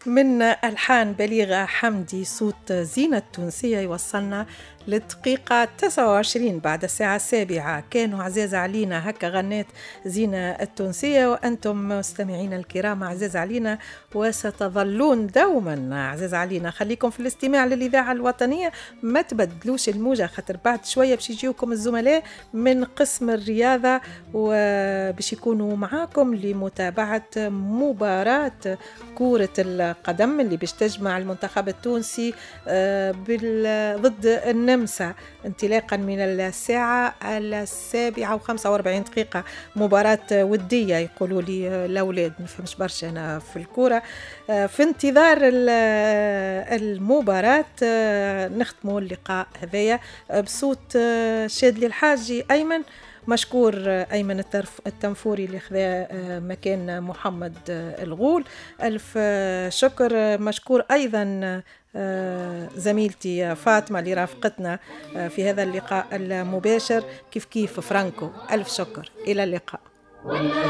من ألحان بليغة حمدي صوت زينة التونسية يوصلنا للدقيقة 29 بعد الساعة 7. كانوا عزيز علينا هكا غنات زينة التونسية، وأنتم مستمعين الكرام عزيز علينا وستظلون دوما عزيز علينا. خليكم في الاستماع للإذاعة الوطنية، ما تبدلوش الموجة، خاطر بعد شوية باش يجيوكم الزملاء من قسم الرياضة وباش يكونوا معاكم لمتابعة مباراة كرة القدم اللي باش تجمع المنتخب التونسي ضد النمسا انطلاقا من الساعة 7:45. مباراة ودية يقولوا لي الأولاد، ما فهمش برشا أنا في الكرة. في انتظار المباراة نختموا اللقاء هذايا بصوت شادلي الحاجي أيمن. مشكور أيمن التنفوري اللي خذا مكان محمد الغول، ألف شكر. مشكور أيضا زميلتي فاطمة اللي رافقتنا في هذا اللقاء المباشر، كيف فرانكو، ألف شكر. إلى اللقاء.